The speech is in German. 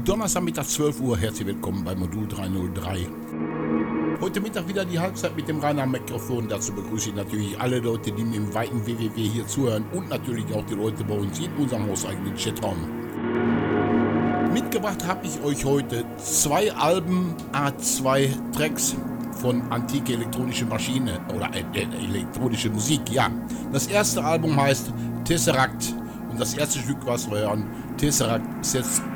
Donnerstag Mittag 12 Uhr. Herzlich willkommen bei Modul 303. Heute Mittag wieder die Halbzeit mit dem Rainer Mikrofon. Dazu begrüße ich natürlich alle Leute, die mir im weiten WWW hier zuhören und natürlich auch die Leute bei uns in unserem hauseigenen Chatraum. Mitgebracht habe ich euch heute 2 Alben, A2 Tracks von Antike Elektronische Maschine oder elektronische Musik, ja. Das erste Album heißt Tesseract und das erste Stück, was wir hören, Tesseract setzt